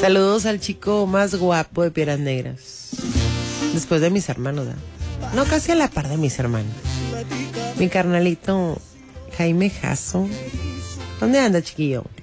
Saludos al chico más guapo de Piedras Negras. Después de mis hermanos, ¿verdad? No, casi a la par de mis hermanos. Mi carnalito Jaime Jasso. ¿Dónde anda, chiquillo?